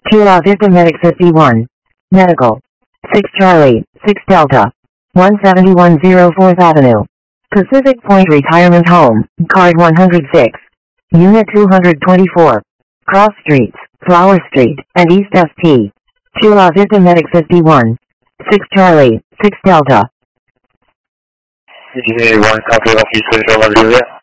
Chula Vista Medic 51. Medical. 6 Charlie, 6 Delta. 17104 4th Avenue. Pacific Point Retirement Home, Card 106. Unit 224. Cross Streets, Flower Street, and East St. Chula Vista Medic 51. 6 Charlie, 6 Delta. CTA 1 copy, officer, Lluvia.